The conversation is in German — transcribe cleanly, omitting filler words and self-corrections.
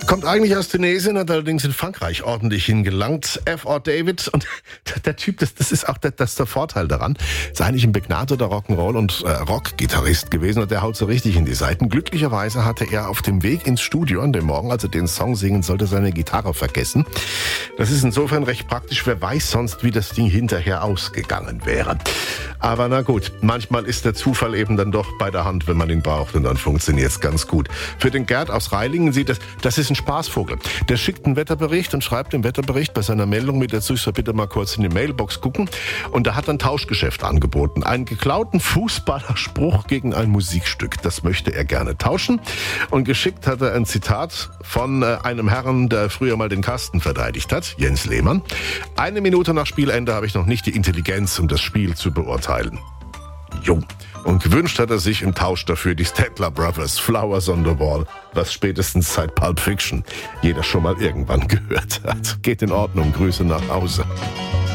Kommt eigentlich aus Tunesien, hat allerdings in Frankreich ordentlich hingelangt. F.R. David, und der Typ, das ist auch das der Vorteil daran, ist eigentlich ein begnadeter Rock'n'Roll- und Rock-Gitarrist gewesen und der haut so richtig in die Seiten. Glücklicherweise hatte er auf dem Weg ins Studio an dem Morgen, als er den Song singen sollte, seine Gitarre vergessen. Das ist insofern recht praktisch, wer weiß sonst, wie das Ding hinterher ausgegangen wäre. Aber na gut, manchmal ist der Zufall eben dann doch bei der Hand, wenn man ihn braucht, und dann funktioniert's ganz gut. Für den Gerd aus Reilingen sieht das ist ein Spaßvogel. Der schickt einen Wetterbericht und schreibt im Wetterbericht bei seiner Meldung mit dazu, ich soll bitte mal kurz in die Mailbox gucken. Und da hat er ein Tauschgeschäft angeboten. Einen geklauten Fußballerspruch gegen ein Musikstück. Das möchte er gerne tauschen. Und geschickt hat er ein Zitat von einem Herrn, der früher mal den Kasten verteidigt hat, Jens Lehmann. 1 Minute nach Spielende habe ich noch nicht die Intelligenz, um das Spiel zu beurteilen. Jo. Und gewünscht hat er sich im Tausch dafür die Statler Brothers, Flowers on the Wall, was spätestens seit Pulp Fiction jeder schon mal irgendwann gehört hat. Geht in Ordnung, Grüße nach Hause.